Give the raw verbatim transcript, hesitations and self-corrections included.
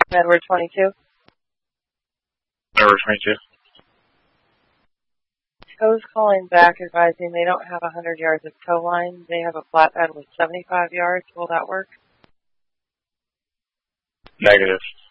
Edward twenty-two. Edward twenty-two. Tow's calling back advising they don't have one hundred yards of tow line. They have a flatbed with seventy-five yards. Will that work? Negative.